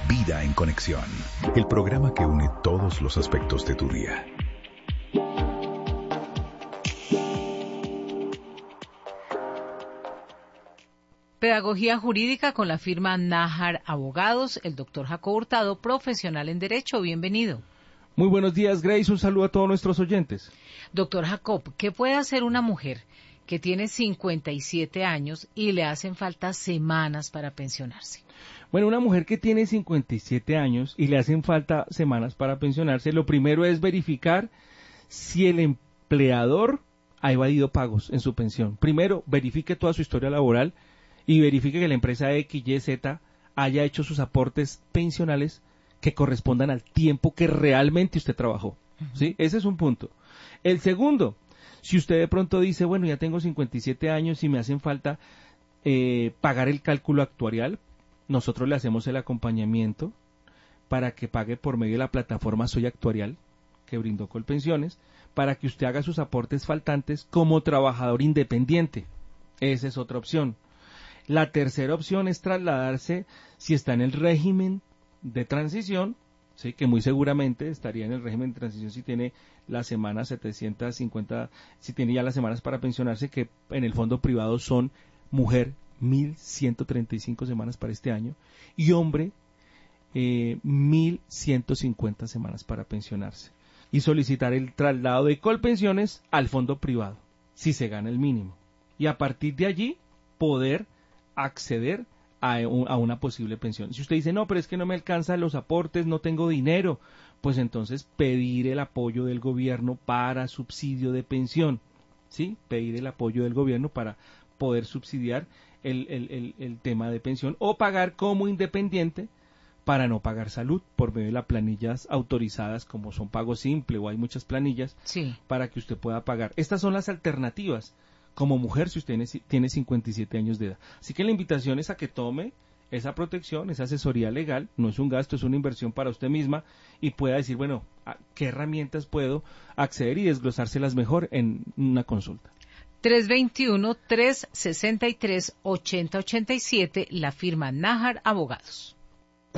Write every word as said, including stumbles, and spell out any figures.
Vida en Conexión, el programa que une todos los aspectos de tu día. Pedagogía jurídica con la firma Nájar Abogados, el doctor Jacob Hurtado, profesional en Derecho. Bienvenido. Muy buenos días, Grace. Un saludo a todos nuestros oyentes. Doctor Jacob, ¿qué puede hacer una mujer que tiene cincuenta y siete años y le hacen falta semanas para pensionarse? Bueno, una mujer que tiene cincuenta y siete años y le hacen falta semanas para pensionarse, lo primero es verificar si el empleador ha evadido pagos en su pensión. Primero, verifique toda su historia laboral y verifique que la empresa X, Y, Z haya hecho sus aportes pensionales que correspondan al tiempo que realmente usted trabajó. ¿Sí? Ese es un punto. El segundo, si usted de pronto dice, bueno, ya tengo cincuenta y siete años y me hacen falta eh, pagar el cálculo actuarial, nosotros le hacemos el acompañamiento para que pague por medio de la plataforma Soy Actuarial, que brindó Colpensiones, para que usted haga sus aportes faltantes como trabajador independiente. Esa es otra opción. La tercera opción es trasladarse, si está en el régimen de transición, sí, que muy seguramente estaría en el régimen de transición si tiene las semanas setecientas cincuenta, si tiene ya las semanas para pensionarse, que en el fondo privado son mujer mil ciento treinta y cinco semanas para este año y hombre eh, mil ciento cincuenta semanas para pensionarse, y solicitar el traslado de Colpensiones al fondo privado si se gana el mínimo, y a partir de allí poder acceder a, un, a una posible pensión. Si usted dice, no, pero es que no me alcanzan los aportes, no tengo dinero, pues entonces pedir el apoyo del gobierno para subsidio de pensión, ¿sí? Pedir el apoyo del gobierno para poder subsidiar el, el, el, el tema de pensión, o pagar como independiente para no pagar salud por medio de las planillas autorizadas, como son Pago Simple, o hay muchas planillas, sí, para que usted pueda pagar. Estas son las alternativas como mujer si usted tiene cincuenta y siete años de edad. Así que la invitación es a que tome esa protección, esa asesoría legal. No es un gasto, es una inversión para usted misma, y pueda decir, bueno, ¿a qué herramientas puedo acceder y desglosárselas mejor en una consulta? tres dos uno, tres seis tres, ocho cero ocho siete, la firma Nájar Abogados.